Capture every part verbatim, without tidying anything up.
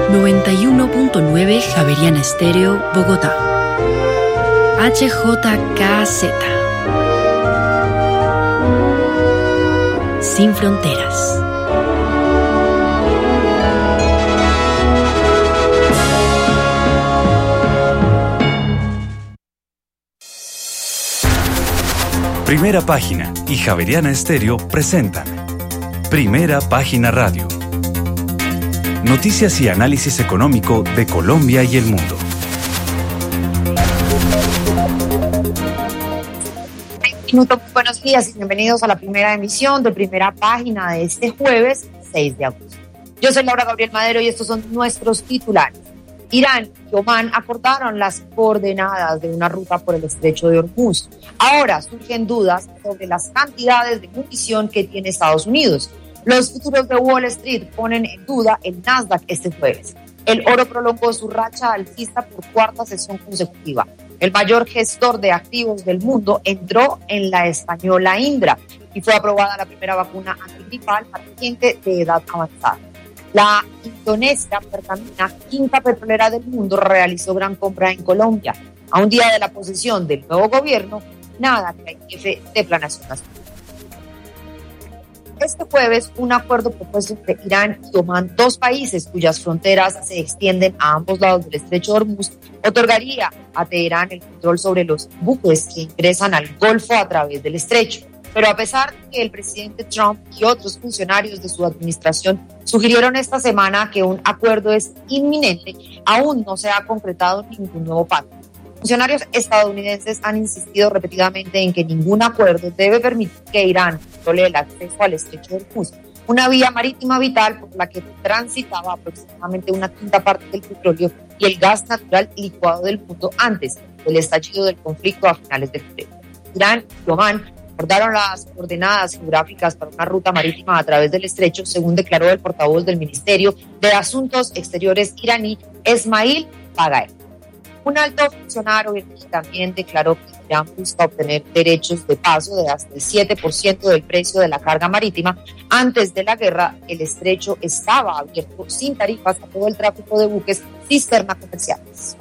noventa y uno punto nueve Javeriana Estéreo, Bogotá. H J K Z. Sin fronteras. Primera Página y Javeriana Estéreo presentan Primera Página Radio. Noticias y análisis económico de Colombia y el mundo. Minuto, buenos días y bienvenidos a la primera emisión de Primera Página de este jueves seis de agosto. Yo soy Laura Gabriel Madero y estos son nuestros titulares. Irán y Omán acordaron las coordenadas de una ruta por el estrecho de Hormuz. Ahora surgen dudas sobre las cantidades de munición que tiene Estados Unidos. Los futuros de Wall Street ponen en duda el Nasdaq este jueves. El oro prolongó su racha alcista por cuarta sesión consecutiva. El mayor gestor de activos del mundo entró en la española Indra y fue aprobada la primera vacuna antigripal para gente de edad avanzada. La Indonesia, Pertamina, quinta petrolera del mundo, realizó gran compra en Colombia. A un día de la posesión del nuevo gobierno, nada que hay jefe de planeación nacional. Este jueves, un acuerdo propuesto entre Irán y Omán, dos países cuyas fronteras se extienden a ambos lados del estrecho de Hormuz, otorgaría a Teherán el control sobre los buques que ingresan al Golfo a través del estrecho. Pero a pesar de que el presidente Trump y otros funcionarios de su administración sugirieron esta semana que un acuerdo es inminente, aún no se ha concretado ningún nuevo pacto. Funcionarios estadounidenses han insistido repetidamente en que ningún acuerdo debe permitir que Irán controle el acceso al estrecho de Hormuz, una vía marítima vital por la que transitaba aproximadamente una quinta parte del petróleo y el gas natural licuado del mundo antes del estallido del conflicto a finales de febrero. Irán y Omán acordaron las coordenadas geográficas para una ruta marítima a través del estrecho, según declaró el portavoz del Ministerio de Asuntos Exteriores iraní, Esmail Bagaei. Un alto funcionario también declaró que Irán busca obtener derechos de paso de hasta el siete por ciento del precio de la carga marítima. Antes de la guerra, el estrecho estaba abierto sin tarifas a todo el tráfico de buques cisterna comerciales.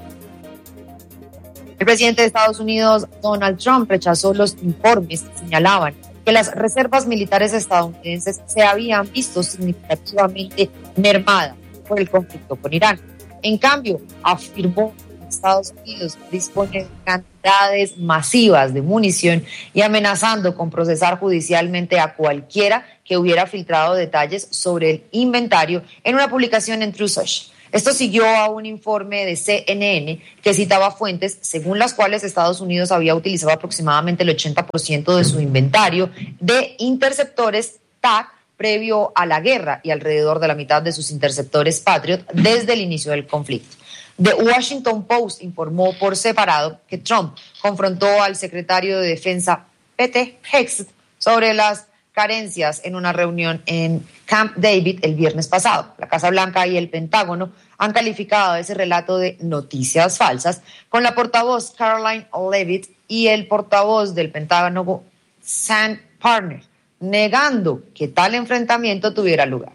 El presidente de Estados Unidos, Donald Trump, rechazó los informes que señalaban que las reservas militares estadounidenses se habían visto significativamente mermadas por el conflicto con Irán. En cambio, afirmó que Estados Unidos dispone de cantidades masivas de munición y amenazando con procesar judicialmente a cualquiera que hubiera filtrado detalles sobre el inventario en una publicación en Truth Social. Esto siguió a un informe de C N N que citaba fuentes según las cuales Estados Unidos había utilizado aproximadamente el ochenta por ciento de su inventario de interceptores T A C previo a la guerra y alrededor de la mitad de sus interceptores Patriot desde el inicio del conflicto. The Washington Post informó por separado que Trump confrontó al secretario de Defensa Pete Hegseth sobre las carencias en una reunión en Camp David el viernes pasado. La Casa Blanca y el Pentágono han calificado ese relato de noticias falsas, con la portavoz Caroline Leavitt y el portavoz del Pentágono Sam Parner negando que tal enfrentamiento tuviera lugar.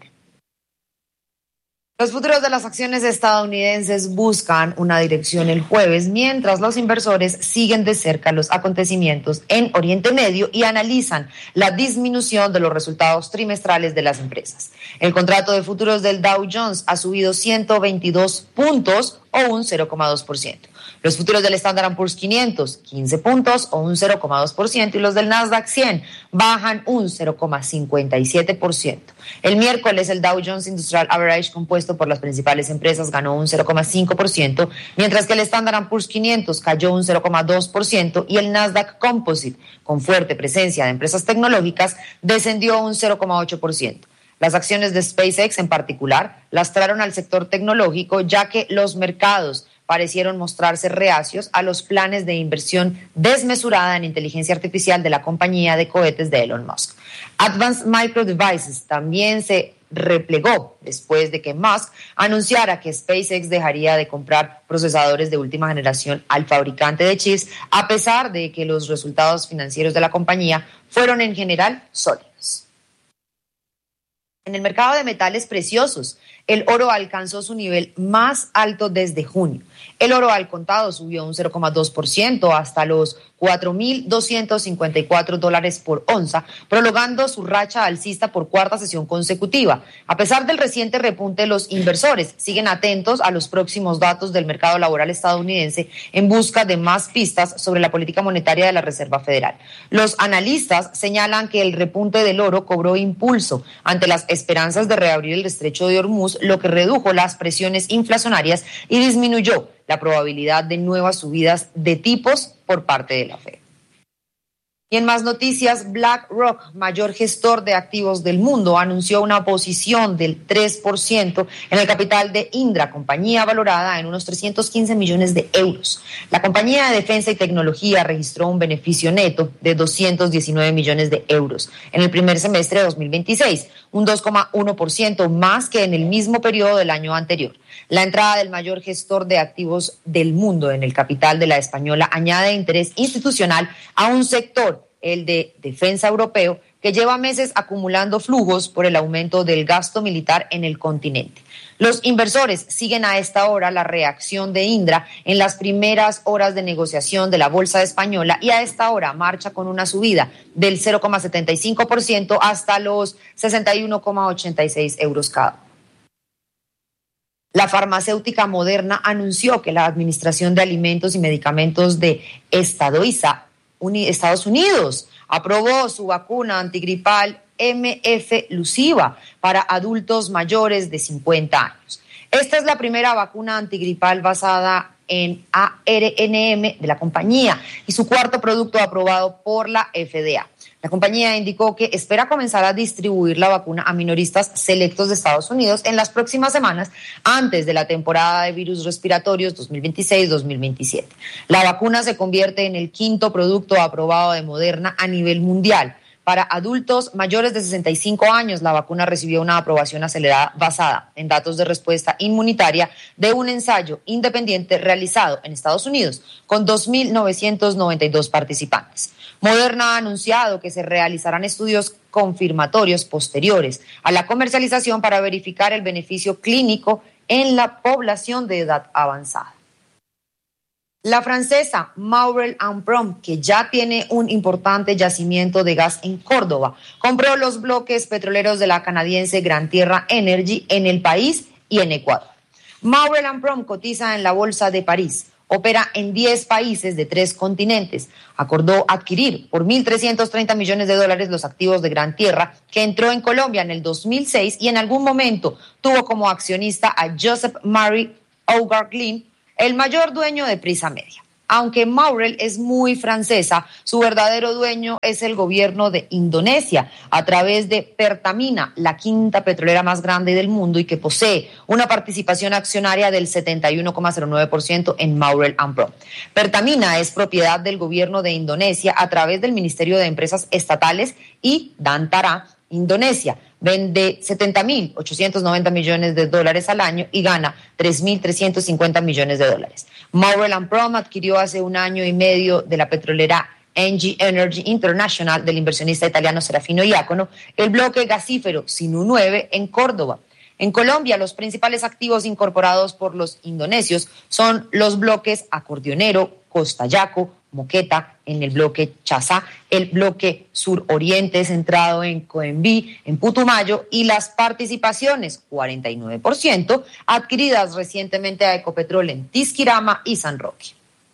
Los futuros de las acciones estadounidenses buscan una dirección el jueves, mientras los inversores siguen de cerca los acontecimientos en Oriente Medio y analizan la disminución de los resultados trimestrales de las empresas. El contrato de futuros del Dow Jones ha subido ciento veintidós puntos o un cero coma dos por ciento. Los futuros del Standard and Poor's quinientos, quince puntos o un cero coma dos por ciento, y los del Nasdaq cien bajan un cero coma cincuenta y siete por ciento. El miércoles el Dow Jones Industrial Average, compuesto por las principales empresas, ganó un cero coma cinco por ciento, mientras que el Standard and Poor's quinientos cayó un cero coma dos por ciento y el Nasdaq Composite, con fuerte presencia de empresas tecnológicas, descendió un cero coma ocho por ciento. Las acciones de SpaceX en particular lastraron al sector tecnológico, ya que los mercados parecieron mostrarse reacios a los planes de inversión desmesurada en inteligencia artificial de la compañía de cohetes de Elon Musk. Advanced Micro Devices también se replegó después de que Musk anunciara que SpaceX dejaría de comprar procesadores de última generación al fabricante de chips, a pesar de que los resultados financieros de la compañía fueron en general sólidos. En el mercado de metales preciosos, El oro alcanzó su nivel más alto desde junio. El oro al contado subió un cero coma dos por ciento hasta los cuatro mil doscientos cincuenta y cuatro dólares por onza, prolongando su racha alcista por cuarta sesión consecutiva. A pesar del reciente repunte, los inversores siguen atentos a los próximos datos del mercado laboral estadounidense en busca de más pistas sobre la política monetaria de la Reserva Federal. Los analistas señalan que el repunte del oro cobró impulso ante las esperanzas de reabrir el estrecho de Hormuz, lo que redujo las presiones inflacionarias y disminuyó la probabilidad de nuevas subidas de tipos por parte de la Fed. Y en más noticias, BlackRock, mayor gestor de activos del mundo, anunció una posición del tres por ciento en el capital de Indra, compañía valorada en unos trescientos quince millones de euros. La compañía de defensa y tecnología registró un beneficio neto de doscientos diecinueve millones de euros en el primer semestre de dos mil veintiséis, un dos coma uno por ciento más que en el mismo periodo del año anterior. La entrada del mayor gestor de activos del mundo en el capital de la española añade interés institucional a un sector, el de defensa europeo, que lleva meses acumulando flujos por el aumento del gasto militar en el continente. Los inversores siguen a esta hora la reacción de Indra en las primeras horas de negociación de la bolsa española y a esta hora marcha con una subida del cero coma setenta y cinco por ciento hasta los sesenta y uno coma ochenta y seis euros cada. La farmacéutica Moderna anunció que la Administración de Alimentos y Medicamentos de Estadoisa, Estados Unidos aprobó su vacuna antigripal Mflusiva para adultos mayores de cincuenta años. Esta es la primera vacuna antigripal basada en A R N M de la compañía y su cuarto producto aprobado por la F D A. La compañía indicó que espera comenzar a distribuir la vacuna a minoristas selectos de Estados Unidos en las próximas semanas antes de la temporada de virus respiratorios dos mil veintiséis dos mil veintisiete. La vacuna se convierte en el quinto producto aprobado de Moderna a nivel mundial. Para adultos mayores de sesenta y cinco años, la vacuna recibió una aprobación acelerada basada en datos de respuesta inmunitaria de un ensayo independiente realizado en Estados Unidos con dos mil novecientos noventa y dos participantes. Moderna ha anunciado que se realizarán estudios confirmatorios posteriores a la comercialización para verificar el beneficio clínico en la población de edad avanzada. La francesa Maurel and Prom, que ya tiene un importante yacimiento de gas en Córdoba, compró los bloques petroleros de la canadiense Gran Tierra Energy en el país y en Ecuador. Maurel and Prom cotiza en la Bolsa de París, opera en diez países de tres continentes. Acordó adquirir por mil trescientos treinta millones de dólares los activos de Gran Tierra, que entró en Colombia en el dos mil seis y en algún momento tuvo como accionista a Joseph Marie Augarglin, el mayor dueño de Prisa Media. Aunque Maurel es muy francesa, su verdadero dueño es el gobierno de Indonesia, a través de Pertamina, la quinta petrolera más grande del mundo y que posee una participación accionaria del setenta y uno coma cero nueve por ciento en Maurel and Prom. Pertamina es propiedad del gobierno de Indonesia a través del Ministerio de Empresas Estatales y Dantara, Indonesia. Vende setenta mil ochocientos noventa millones de dólares al año y gana tres mil trescientos cincuenta millones de dólares. Maurel and Prom adquirió hace un año y medio de la petrolera Engie Energy International del inversionista italiano Serafino Iacono el bloque gasífero Sinú nueve en Córdoba. En Colombia, los principales activos incorporados por los indonesios son los bloques Acordeonero, Costayaco, Moqueta, en el bloque Chazá, el bloque suroriente centrado en Coembí, en Putumayo, y las participaciones, cuarenta y nueve por ciento, adquiridas recientemente a Ecopetrol en Tisquirama y San Roque.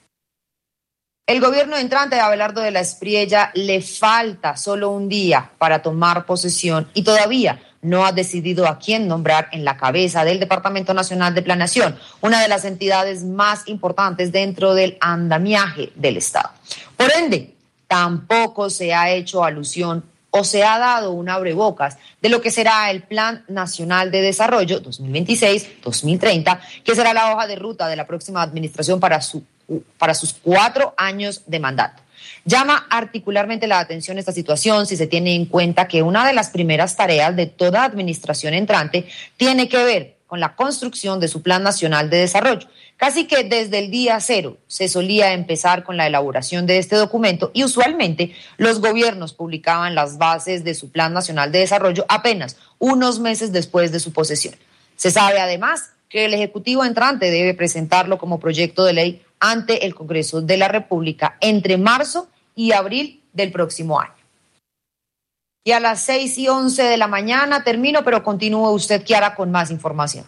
El gobierno entrante de Abelardo de la Espriella le falta solo un día para tomar posesión y todavía no ha decidido a quién nombrar en la cabeza del Departamento Nacional de Planeación, una de las entidades más importantes dentro del andamiaje del Estado. Por ende, tampoco se ha hecho alusión o se ha dado un abrebocas de lo que será el Plan Nacional de Desarrollo dos mil veintiséis dos mil treinta, que será la hoja de ruta de la próxima administración para, su, para sus cuatro años de mandato. Llama particularmente la atención esta situación si se tiene en cuenta que una de las primeras tareas de toda administración entrante tiene que ver con la construcción de su Plan Nacional de Desarrollo. Casi que desde el día cero se solía empezar con la elaboración de este documento y usualmente los gobiernos publicaban las bases de su Plan Nacional de Desarrollo apenas unos meses después de su posesión. Se sabe además que el Ejecutivo entrante debe presentarlo como proyecto de ley ante el Congreso de la República entre marzo y abril del próximo año. Y a las seis y once de la mañana termino, pero continúe usted, Kiara, con más información.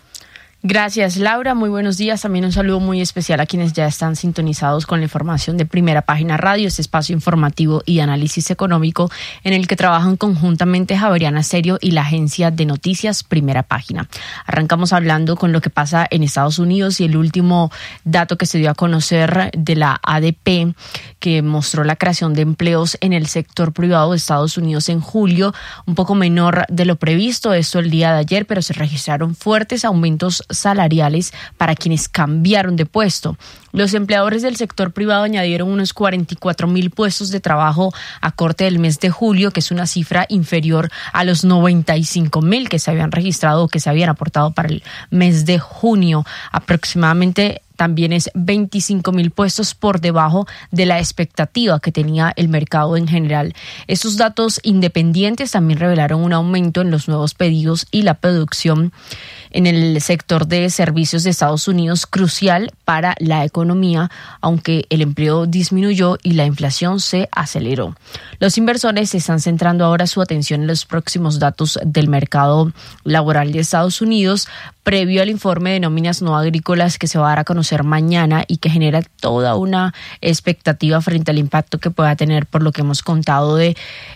Gracias, Laura. Muy buenos días. También un saludo muy especial a quienes ya están sintonizados con la información de Primera Página Radio, este espacio informativo y análisis económico en el que trabajan conjuntamente Javeriana Stereo y la agencia de noticias Primera Página. Arrancamos hablando con lo que pasa en Estados Unidos y el último dato que se dio a conocer de la A D P, que mostró la creación de empleos en el sector privado de Estados Unidos en julio, un poco menor de lo previsto, esto el día de ayer, pero se registraron fuertes aumentos salariales para quienes cambiaron de puesto. Los empleadores del sector privado añadieron unos cuarenta y cuatro mil puestos de trabajo a corte del mes de julio, que es una cifra inferior a los noventa y cinco mil que se habían registrado o que se habían aportado para el mes de junio. Aproximadamente también es veinticinco mil puestos por debajo de la expectativa que tenía el mercado en general. Estos datos independientes también revelaron un aumento en los nuevos pedidos y la producción en el sector de servicios de Estados Unidos, crucial para la economía, aunque el empleo disminuyó y la inflación se aceleró. Los inversores están centrando ahora su atención en los próximos datos del mercado laboral de Estados Unidos, previo al informe de nóminas no agrícolas que se va a dar a conocer mañana y que genera toda una expectativa frente al impacto que pueda tener, por lo que hemos contado, de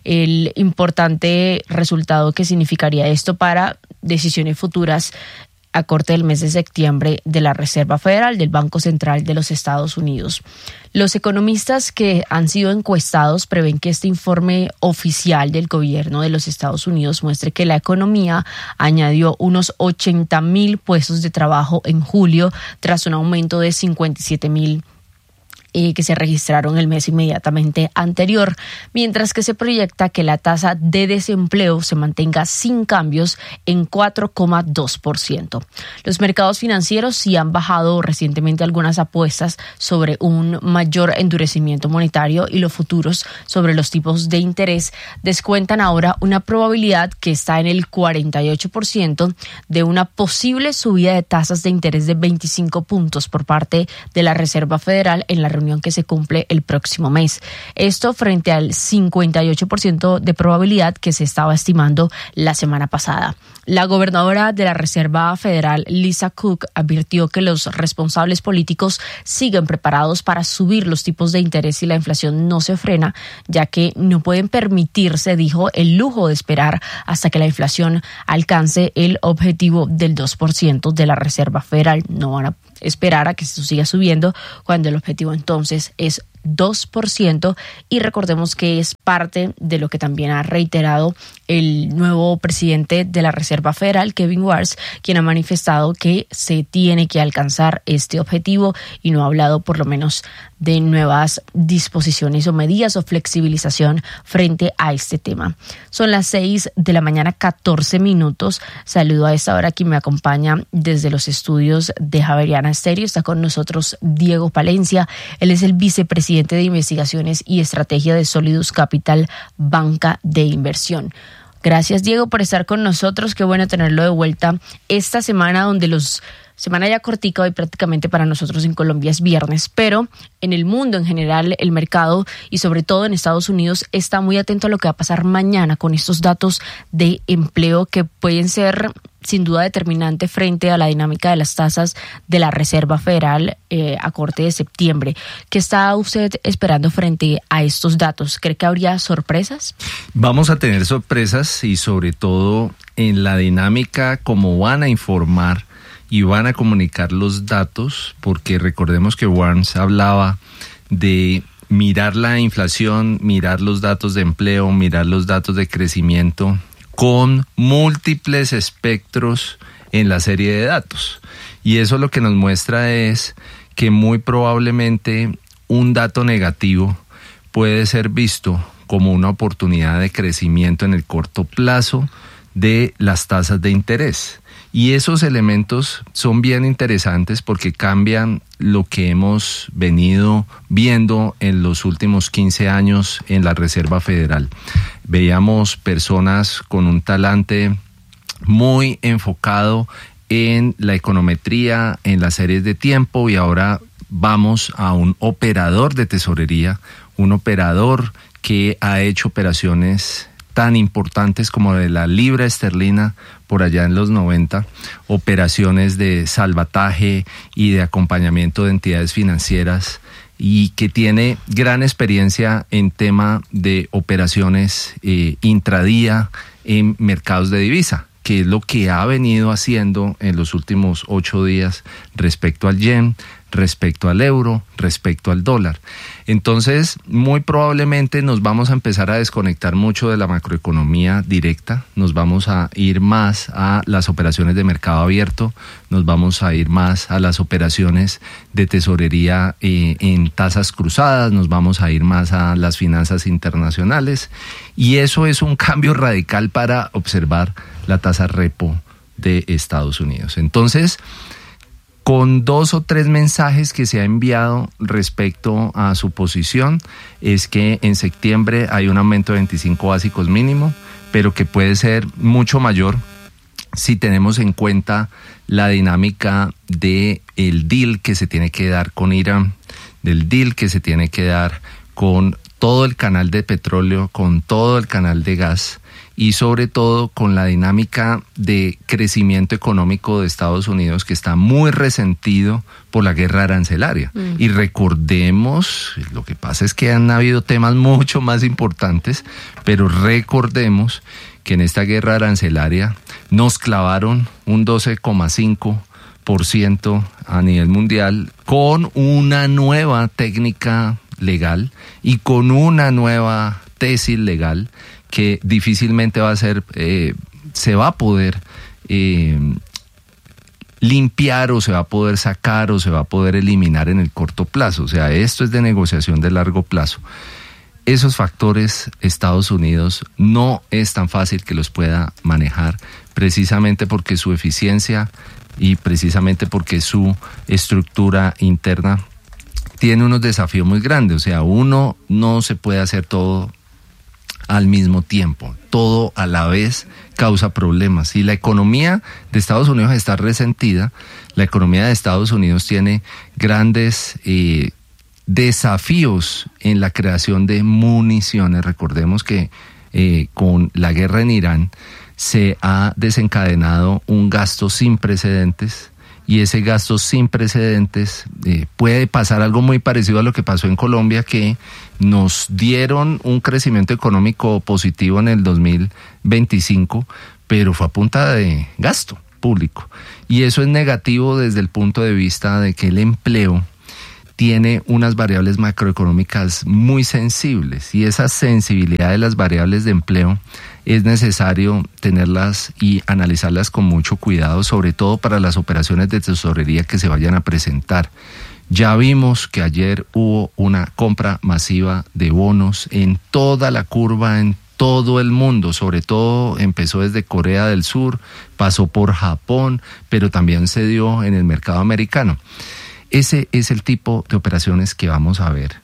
el importante resultado que significaría esto para decisiones futuras a corte del mes de septiembre de la Reserva Federal del Banco Central de los Estados Unidos. Los economistas que han sido encuestados prevén que este informe oficial del gobierno de los Estados Unidos muestre que la economía añadió unos ochenta mil puestos de trabajo en julio tras un aumento de cincuenta y siete mil Eh, que se registraron el mes inmediatamente anterior, mientras que se proyecta que la tasa de desempleo se mantenga sin cambios en cuatro coma dos por ciento. Los mercados financieros sí han bajado recientemente algunas apuestas sobre un mayor endurecimiento monetario, y los futuros sobre los tipos de interés descuentan ahora una probabilidad que está en el cuarenta y ocho por ciento de una posible subida de tasas de interés de veinticinco puntos por parte de la Reserva Federal en la reunión que se cumple el próximo mes. Esto frente al cincuenta y ocho por ciento de probabilidad que se estaba estimando la semana pasada. La gobernadora de la Reserva Federal, Lisa Cook, advirtió que los responsables políticos siguen preparados para subir los tipos de interés si la inflación no se frena, ya que no pueden permitirse, dijo, el lujo de esperar hasta que la inflación alcance el objetivo del dos por ciento de la Reserva Federal. No van a esperar a que esto siga subiendo cuando el objetivo entonces es dos por ciento, y recordemos que es parte de lo que también ha reiterado el nuevo presidente de la Reserva Federal, Kevin Warsh, quien ha manifestado que se tiene que alcanzar este objetivo y no ha hablado por lo menos de nuevas disposiciones o medidas o flexibilización frente a este tema. Son las seis de la mañana, catorce minutos. Saludo a esta hora a quien me acompaña desde los estudios de Javeriana Stereo. Está con nosotros Diego Palencia. Él es el vicepresidente de Investigaciones y Estrategia de Solidus Capital, banca de inversión. Gracias, Diego, por estar con nosotros. Qué bueno tenerlo de vuelta esta semana, donde los semana ya cortica hoy prácticamente para nosotros en Colombia es viernes, pero en el mundo en general el mercado y sobre todo en Estados Unidos está muy atento a lo que va a pasar mañana con estos datos de empleo que pueden ser sin duda determinante frente a la dinámica de las tasas de la Reserva Federal eh, a corte de septiembre. ¿Qué está usted esperando frente a estos datos? ¿Cree que habría sorpresas? Vamos a tener sorpresas, y sobre todo en la dinámica como van a informar y van a comunicar los datos, porque recordemos que Warren hablaba de mirar la inflación, mirar los datos de empleo, mirar los datos de crecimiento con múltiples espectros en la serie de datos. Y eso lo que nos muestra es que muy probablemente un dato negativo puede ser visto como una oportunidad de crecimiento en el corto plazo de las tasas de interés. Y esos elementos son bien interesantes porque cambian lo que hemos venido viendo en los últimos quince años en la Reserva Federal. Veíamos personas con un talante muy enfocado en la econometría, en las series de tiempo, y ahora vamos a un operador de tesorería, un operador que ha hecho operaciones tan importantes como de la libra esterlina por allá en los noventa, operaciones de salvataje y de acompañamiento de entidades financieras, y que tiene gran experiencia en tema de operaciones eh, intradía en mercados de divisa, que es lo que ha venido haciendo en los últimos ocho días respecto al yen, respecto al euro, respecto al dólar. Entonces, muy probablemente nos vamos a empezar a desconectar mucho de la macroeconomía directa, nos vamos a ir más a las operaciones de mercado abierto, nos vamos a ir más a las operaciones de tesorería eh, en tasas cruzadas, nos vamos a ir más a las finanzas internacionales, y eso es un cambio radical para observar la tasa repo de Estados Unidos. Entonces, con dos o tres mensajes que se ha enviado respecto a su posición, es que en septiembre hay un aumento de veinticinco básicos mínimo, pero que puede ser mucho mayor si tenemos en cuenta la dinámica del deal que se tiene que dar con Irán, del deal que se tiene que dar con todo el canal de petróleo, con todo el canal de gas, y sobre todo con la dinámica de crecimiento económico de Estados Unidos, que está muy resentido por la guerra arancelaria. Mm. Y recordemos, lo que pasa es que han habido temas mucho más importantes, pero recordemos que en esta guerra arancelaria nos clavaron un doce coma cinco por ciento a nivel mundial, con una nueva técnica legal y con una nueva tesis legal que difícilmente va a ser, eh, se va a poder eh, limpiar, o se va a poder sacar, o se va a poder eliminar en el corto plazo. O sea, esto es de negociación de largo plazo. Esos factores Estados Unidos no es tan fácil que los pueda manejar, precisamente porque su eficiencia y precisamente porque su estructura interna tiene unos desafíos muy grandes. O sea, uno no se puede hacer todo al mismo tiempo, todo a la vez causa problemas. Si la economía de Estados Unidos está resentida, la economía de Estados Unidos tiene grandes eh, desafíos en la creación de municiones. Recordemos que eh, con la guerra en Irán se ha desencadenado un gasto sin precedentes, y ese gasto sin precedentes eh, puede pasar algo muy parecido a lo que pasó en Colombia, que nos dieron un crecimiento económico positivo en el dos mil veinticinco, pero fue a punta de gasto público. Y eso es negativo desde el punto de vista de que el empleo tiene unas variables macroeconómicas muy sensibles, y esa sensibilidad de las variables de empleo es necesario tenerlas y analizarlas con mucho cuidado, sobre todo para las operaciones de tesorería que se vayan a presentar. Ya vimos que ayer hubo una compra masiva de bonos en toda la curva, en todo el mundo, sobre todo empezó desde Corea del Sur, pasó por Japón, pero también se dio en el mercado americano. Ese es el tipo de operaciones que vamos a ver,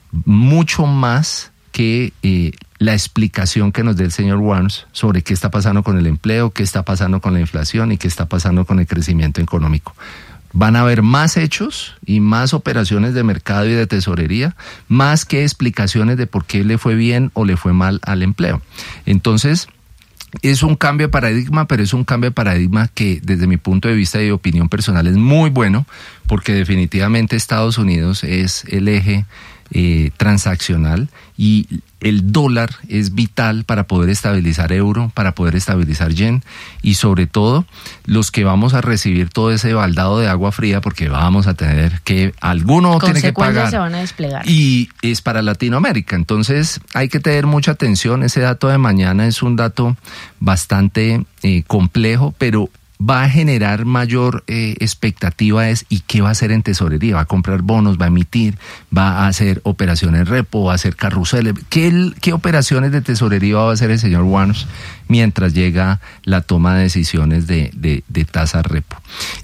mucho más que eh, la explicación que nos dé el señor Warnes sobre qué está pasando con el empleo, qué está pasando con la inflación y qué está pasando con el crecimiento económico. Van a haber más hechos y más operaciones de mercado y de tesorería, más que explicaciones de por qué le fue bien o le fue mal al empleo. Entonces, es un cambio de paradigma, pero es un cambio de paradigma que desde mi punto de vista y opinión personal es muy bueno, porque definitivamente Estados Unidos es el eje eh, transaccional, y el dólar es vital para poder estabilizar euro, para poder estabilizar yen, y sobre todo los que vamos a recibir todo ese baldado de agua fría, porque vamos a tener que, alguno tiene que pagar, se van a desplegar, y es para Latinoamérica. Entonces hay que tener mucha atención. Ese dato de mañana es un dato bastante eh, complejo, pero va a generar mayor eh, expectativa es ¿y qué va a hacer en tesorería? ¿Va a comprar bonos? ¿Va a emitir? ¿Va a hacer operaciones repo? ¿Va a hacer carruseles? ¿Qué, qué operaciones de tesorería va a hacer el señor Warnes mientras llega la toma de decisiones de, de, de tasa repo?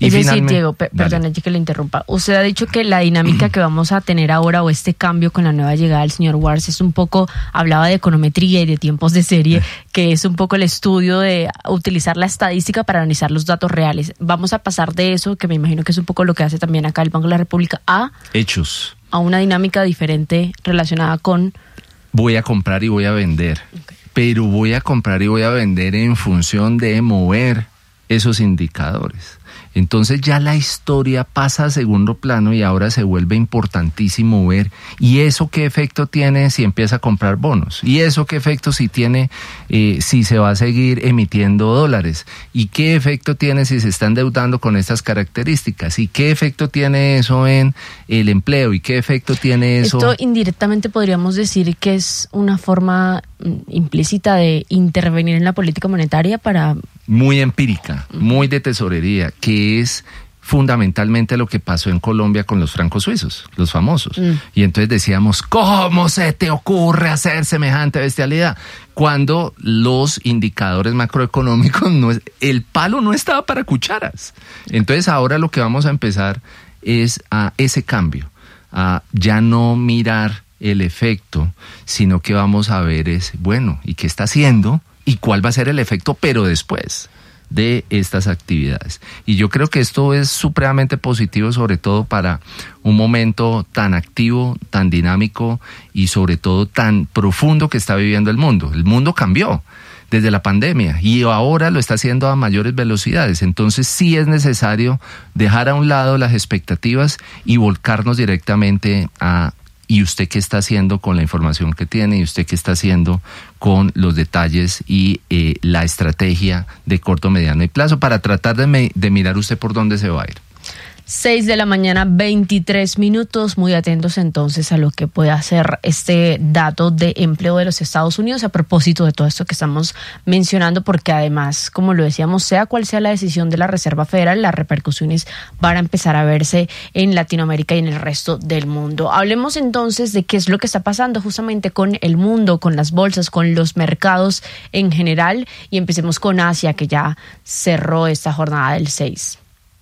Y es finalmente, decir, Diego, pe- perdón que le interrumpa. Usted ha dicho que la dinámica que vamos a tener ahora o este cambio con la nueva llegada del señor Wars es un poco, hablaba de econometría y de tiempos de serie, que es un poco el estudio de utilizar la estadística para analizar los datos reales. Vamos a pasar de eso, que me imagino que es un poco lo que hace también acá el Banco de la República, a hechos. A una dinámica diferente relacionada con... Voy a comprar y voy a vender. Okay. Pero voy a comprar y voy a vender en función de mover esos indicadores. Entonces ya la historia pasa a segundo plano y ahora se vuelve importantísimo ver y eso qué efecto tiene si empieza a comprar bonos, y eso qué efecto si tiene eh, si se va a seguir emitiendo dólares, y qué efecto tiene si se está endeudando con estas características, y qué efecto tiene eso en el empleo, y qué efecto tiene eso. Esto indirectamente podríamos decir que es una forma implícita de intervenir en la política monetaria para... Muy empírica, muy de tesorería, que es fundamentalmente lo que pasó en Colombia con los francos suizos, los famosos. Mm. Y entonces decíamos, ¿cómo se te ocurre hacer semejante bestialidad? Cuando los indicadores macroeconómicos, no es, el palo no estaba para cucharas. Entonces ahora lo que vamos a empezar es a ese cambio, a ya no mirar el efecto, sino que vamos a ver es, bueno, ¿y qué está haciendo? ¿Y cuál va a ser el efecto, pero después de estas actividades? Y yo creo que esto es supremamente positivo, sobre todo para un momento tan activo, tan dinámico y sobre todo tan profundo que está viviendo el mundo. El mundo cambió desde la pandemia y ahora lo está haciendo a mayores velocidades. Entonces sí es necesario dejar a un lado las expectativas y volcarnos directamente a ¿y usted qué está haciendo con la información que tiene? ¿Y usted qué está haciendo con los detalles y eh, la estrategia de corto, mediano y plazo para tratar de, me, de mirar usted por dónde se va a ir? seis de la mañana, veintitrés minutos. Muy atentos entonces a lo que puede hacer este dato de empleo de los Estados Unidos a propósito de todo esto que estamos mencionando, porque además, como lo decíamos, sea cual sea la decisión de la Reserva Federal, las repercusiones van a empezar a verse en Latinoamérica y en el resto del mundo. Hablemos entonces de qué es lo que está pasando justamente con el mundo, con las bolsas, con los mercados en general, y empecemos con Asia, que ya cerró esta jornada del seis.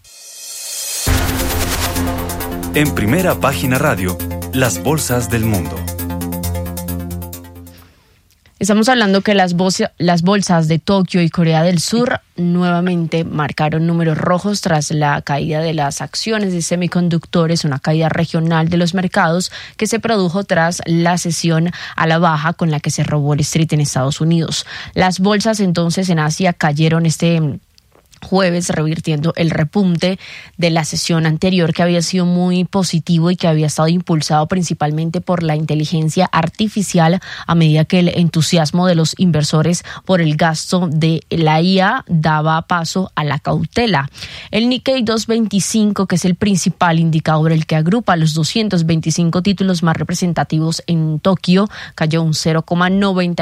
En Primera Página Radio, las bolsas del mundo. Estamos hablando que las, bolsa, las bolsas de Tokio y Corea del Sur nuevamente marcaron números rojos tras la caída de las acciones de semiconductores, una caída regional de los mercados que se produjo tras la sesión a la baja con la que cerró Wall Street en Estados Unidos. Las bolsas entonces en Asia cayeron este jueves, revirtiendo el repunte de la sesión anterior, que había sido muy positivo y que había estado impulsado principalmente por la inteligencia artificial, a medida que el entusiasmo de los inversores por el gasto de la I A daba paso a la cautela. El Nikkei doscientos veinticinco, que es el principal indicador, el que agrupa los doscientos veinticinco títulos más representativos en Tokio, cayó un cero coma noventa